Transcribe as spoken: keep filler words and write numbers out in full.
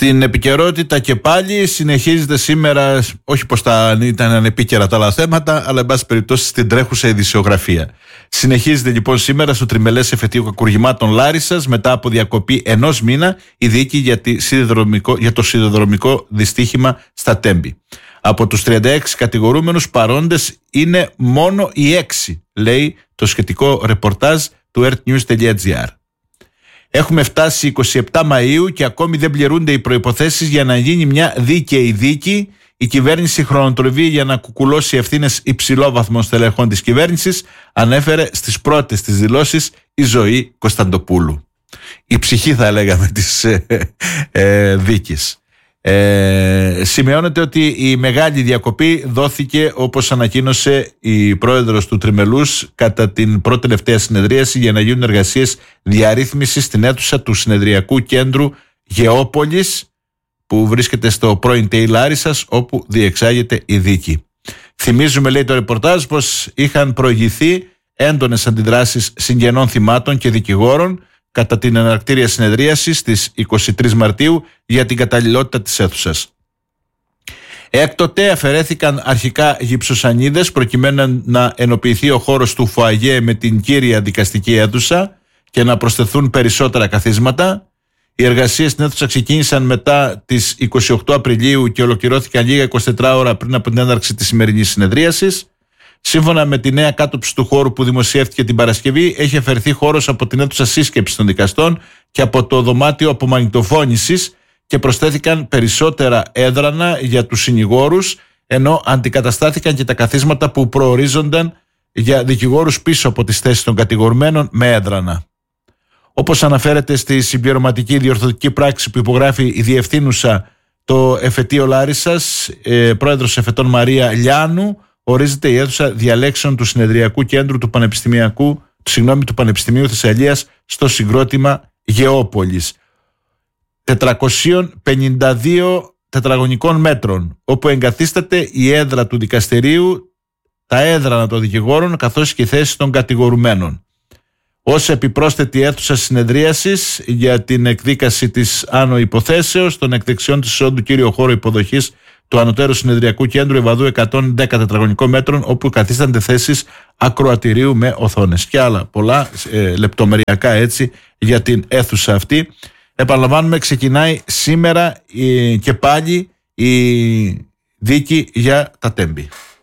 Στην επικαιρότητα και πάλι συνεχίζεται σήμερα, όχι πως τα ήταν ανεπίκαιρα τα άλλα θέματα, αλλά εν πάση περιπτώσει στην τρέχουσα ειδησιογραφία. Συνεχίζεται λοιπόν σήμερα στο τριμελές εφετείο κακουργημάτων Λάρισσας, μετά από διακοπή ενός μήνα, η δίκη για, τη για το σιδηροδρομικό δυστύχημα στα Τέμπη. Από τους τριάντα έξι κατηγορούμενους παρόντες είναι μόνο οι έξι, λέει το σχετικό ρεπορτάζ του ερτ νιους τελεία τζι άρ. Έχουμε φτάσει εικοστή εβδόμη Μαΐου και ακόμη δεν πληρούνται οι προϋποθέσεις για να γίνει μια δίκαιη δίκη. Η κυβέρνηση χρονοτριβεί για να κουκουλώσει ευθύνες υψηλόβαθμων στελεχών της κυβέρνησης, ανέφερε στις πρώτες της δηλώσεις η Ζωή Κωνσταντοπούλου. Η ψυχή, θα λέγαμε, της ε, ε, δίκης. Ε, σημειώνεται ότι η μεγάλη διακοπή δόθηκε, όπως ανακοίνωσε η πρόεδρος του Τριμελούς, κατά την πρώτη τελευταία συνεδρίαση για να γίνουν εργασίες διαρρύθμισης στην αίθουσα του Συνεδριακού Κέντρου Γεώπολης, που βρίσκεται στο πρώην ΤΕΙ Λάρισσας, όπου διεξάγεται η δίκη. Θυμίζουμε, λέει το ρεπορτάζ, πως είχαν προηγηθεί έντονες αντιδράσεις συγγενών θυμάτων και δικηγόρων κατά την εναρκτήρια συνεδρίαση στις εικοστή τρίτη Μαρτίου για την καταλληλότητα της αίθουσας. Έκτοτε αφαιρέθηκαν αρχικά γυψοσανίδες προκειμένου να ενοποιηθεί ο χώρος του φοαγέ με την κύρια δικαστική αίθουσα και να προσθεθούν περισσότερα καθίσματα. Οι εργασίες στην αίθουσα ξεκίνησαν μετά τις εικοστή ογδόη Απριλίου και ολοκληρώθηκαν λίγα εικοσιτέσσερις ώρα πριν από την έναρξη της σημερινής συνεδρίασης. Σύμφωνα με τη νέα κάτωψη του χώρου που δημοσιεύτηκε την Παρασκευή, έχει αφαιρεθεί χώρος από την αίθουσα σύσκεψης των δικαστών και από το δωμάτιο απομαγνητοφώνησης και προσθέθηκαν περισσότερα έδρανα για τους συνηγόρους, ενώ αντικαταστάθηκαν και τα καθίσματα που προορίζονταν για δικηγόρους πίσω από τις θέσεις των κατηγορουμένων με έδρανα. Όπως αναφέρεται στη συμπληρωματική διορθωτική πράξη που υπογράφει η διευθύνουσα το εφετείο Λάρισσας, ε, πρόεδρος εφετών Μαρία Λιάνου, ορίζεται η αίθουσα διαλέξεων του Συνεδριακού Κέντρου του Πανεπιστημιακού, συγγνώμη, του Πανεπιστημίου Θεσσαλίας στο συγκρότημα Γεώπολης, τετρακόσια πενήντα δύο τετραγωνικών μέτρων, όπου εγκαθίσταται η έδρα του δικαστηρίου, τα έδρανα των δικηγόρων καθώς και οι θέσεις των κατηγορουμένων. Ως επιπρόσθετη αίθουσα συνεδρίασης για την εκδίκαση της άνω υποθέσεως των εκδεξιών της εισόδου κύριο χώρο υποδοχής του Ανωτέρου Συνεδριακού Κέντρου Ευαδού εκατόν δέκα τετραγωνικών μέτρων, όπου καθίστανται θέσεις ακροατηρίου με οθόνες και άλλα πολλά ε, λεπτομεριακά έτσι για την αίθουσα αυτή. Επαναλαμβάνουμε, ξεκινάει σήμερα ε, και πάλι η δίκη για τα Τέμπη.